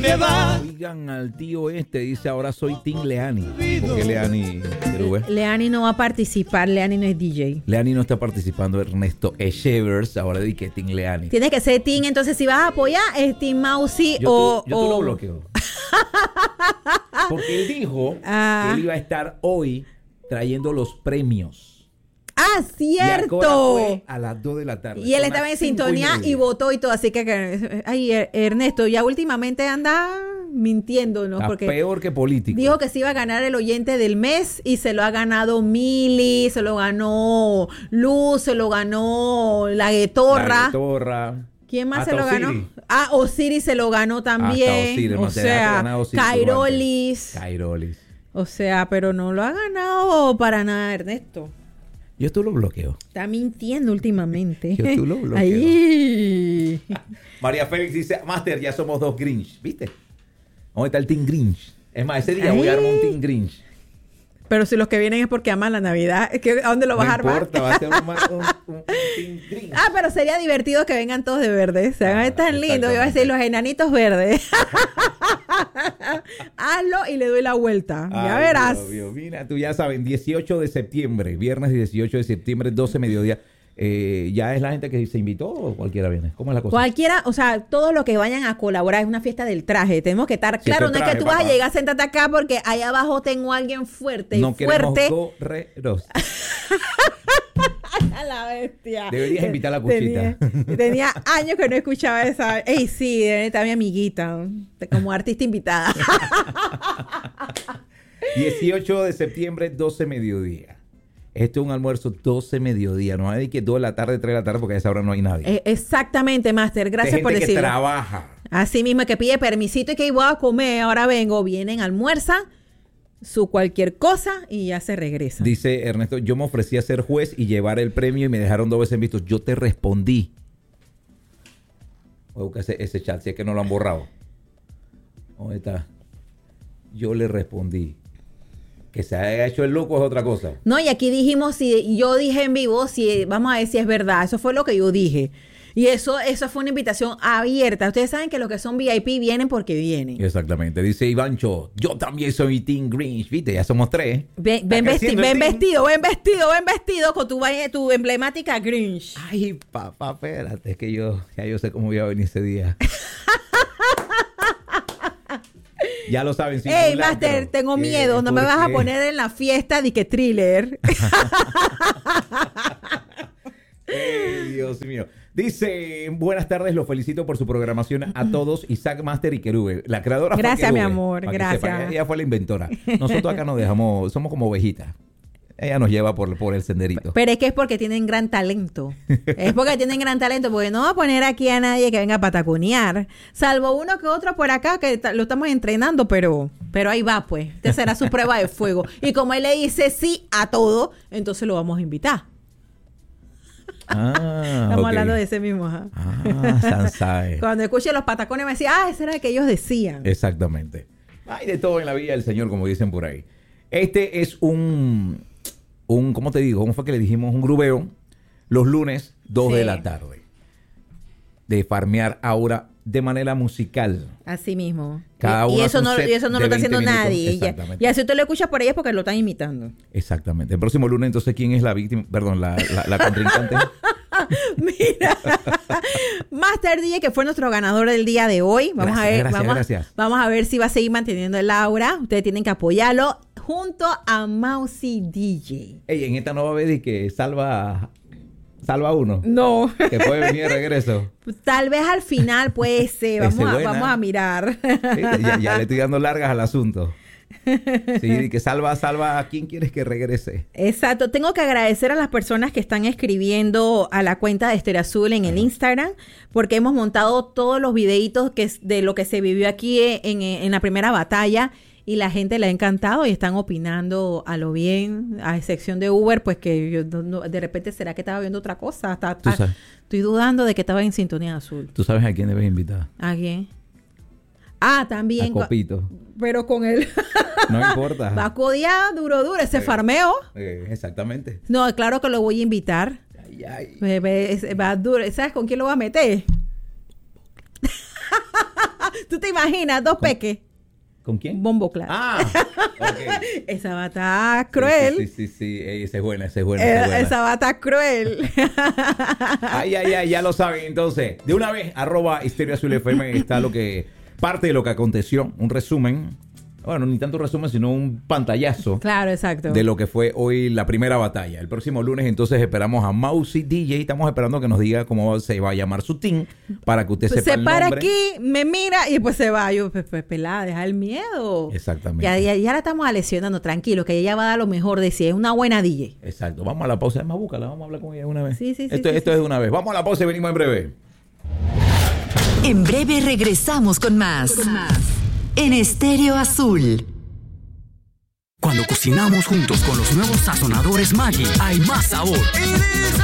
dónde vas? Oigan al tío dice ahora soy Team Leani. ¿Por qué Leani? Leani no va a participar, Leani no es DJ. Leani no está participando, Ernesto Echevers, ahora di que Team Leani. Tienes que ser Team, entonces si vas a apoyar es Team Mousy yo te lo bloqueo. Porque él dijo que él iba a estar hoy trayendo los premios. ¡Ah, cierto! Y ahora fue a las 2 de la tarde. Y él estaba en sintonía y votó y todo, así que ay, Ernesto, ya últimamente anda mintiéndonos. Está porque peor que político. Dijo que se iba a ganar el oyente del mes y se lo ha ganado Mili, se lo ganó Luz, se lo ganó la Guetorra. ¿Quién más se lo ganó? Osiris se lo ganó también. Osiris, o sea, Cairolis. O sea, pero no lo ha ganado para nada, Ernesto. Yo tú lo bloqueo. Está mintiendo últimamente. Yo tú lo bloqueo. Ahí. María Félix dice, Master, ya somos 2 Grinch. ¿Viste? ¿Dónde está el Team Grinch? Es más, ese día voy a armar un Team Grinch. Pero si los que vienen es porque aman la Navidad, ¿a dónde lo vas a armar? No importa, va a ser un Team Grinch. Pero sería divertido que vengan todos de verde. Se van a ver tan lindos. Yo voy a decir los enanitos verdes. Hazlo y le doy la vuelta. Ya verás. Dios. Mira, tú ya saben, 18 de septiembre, viernes 18 de septiembre, 12 mediodía. ¿Ya es la gente que se invitó o cualquiera viene? ¿Cómo es la cosa? Cualquiera, o sea, todos los que vayan a colaborar, es una fiesta del traje. Tenemos que estar claro, no es que tú vas a llegar, sentate acá porque allá abajo tengo a alguien fuerte. No queremos correros. A la bestia. Deberías invitar a la cuchita. Tenía años que no escuchaba esa. Ey, sí, está mi amiguita, como artista invitada. 18 de septiembre, 12 mediodía. Esto es un almuerzo 12 mediodía. No hay que 2 de la tarde, 3 de la tarde, porque a esa hora no hay nadie. Exactamente, Master. Gracias por decirlo. Que trabaja. Así mismo, que pide permisito y que voy a comer, ahora vengo. Vienen, almuerzan, su cualquier cosa y ya se regresan. Dice Ernesto, yo me ofrecí a ser juez y llevar el premio y me dejaron 2 veces en visto. Yo te respondí. Voy a buscar ese chat, si es que no lo han borrado. ¿Dónde está? Yo le respondí. Que se haya hecho el loco es otra cosa. No, y aquí dijimos, yo dije en vivo, vamos a ver si es verdad. Eso fue lo que yo dije. Y eso fue una invitación abierta. Ustedes saben que los que son VIP vienen porque vienen. Exactamente. Dice Ivancho, yo también soy Team Grinch. ¿Viste? Ya somos 3. Ven vestido con tu emblemática Grinch. Ay, papá, espérate. Es que yo sé cómo voy a venir ese día. Ya lo saben. Ey, Master, tengo miedo. No me vas a poner en la fiesta de que thriller. Dios mío. Dice, buenas tardes, los felicito por su programación a todos, Isaac, Master y Kerube. La creadora gracias, fue Kerube, mi amor, gracias. Ella fue la inventora. Nosotros acá nos dejamos, somos como ovejitas. Ella nos lleva por el senderito. Pero es que es porque tienen gran talento. Es porque tienen gran talento, porque no va a poner aquí a nadie que venga a pataconear. Salvo uno que otro por acá que lo estamos entrenando, pero ahí va, pues. Esta será su prueba de fuego. Y como él le dice sí a todo, entonces lo vamos a invitar. Estamos hablando de ese mismo. Sansai. Cuando escuche los patacones me decía, ese era el que ellos decían. Exactamente. Hay de todo en la vida del Señor, como dicen por ahí. Este es un ¿cómo te digo? ¿Cómo fue que le dijimos? Un grubeo los lunes 2 de la tarde. De farmear ahora de manera musical. Así mismo. Y eso no lo está haciendo nadie. Exactamente. Y así usted lo escucha por ahí es porque lo están imitando. Exactamente. El próximo lunes, entonces, ¿quién es la víctima? Perdón, la contrincante. Mira, Master DJ, que fue nuestro ganador del día de hoy. Vamos gracias. Vamos a ver si va a seguir manteniendo el aura. Ustedes tienen que apoyarlo junto a Mousy DJ. Ey, en esta nueva vez que salva uno. No. Que puede venir de regreso. Pues, tal vez al final puede ser. Vamos a mirar. Ya le estoy dando largas al asunto. Sí, que salva a quién quieres que regrese. Exacto. Tengo que agradecer a las personas que están escribiendo a la cuenta de Estéreo Azul en el Instagram, porque hemos montado todos los videitos de lo que se vivió aquí en la primera batalla. Y la gente le ha encantado y están opinando a lo bien, a excepción de Uber, pues que yo de repente será que estaba viendo otra cosa. Estoy dudando de que estaba en sintonía azul. ¿Tú sabes a quién debes invitar? ¿A quién? También. A Copito. Pero con él. No importa. Va a codear duro, ese farmeo. Exactamente. No, claro que lo voy a invitar. Va duro. ¿Sabes con quién lo va a meter? ¿Tú te imaginas dos peques? ¿Con quién? Bombo claro. Ok. Esa bata cruel. Sí. Esa es buena. Esa bata cruel. Ay, ya lo saben. Entonces, de una vez, @EstereoAzulFM está parte de lo que aconteció. Un resumen. Bueno, ni tanto resumen, sino un pantallazo. Claro, exacto. De lo que fue hoy la primera batalla. El próximo lunes, entonces, esperamos a Mousy DJ. Estamos esperando que nos diga cómo se va a llamar su team para que usted sepa se el nombre. para aquí, me mira y después se va. Yo, pues pelada, deja el miedo. Exactamente. Ya la estamos lesionando, tranquilo, que ella va a dar lo mejor de sí. Es una buena DJ. Exacto. Vamos a la pausa. Además, búscala. Vamos a hablar con ella de una vez. Sí. Esto es de una vez. Vamos a la pausa y venimos en breve. En breve regresamos con más. En Estéreo Azul. Cuando cocinamos juntos con los nuevos sazonadores Maggi, hay más sabor.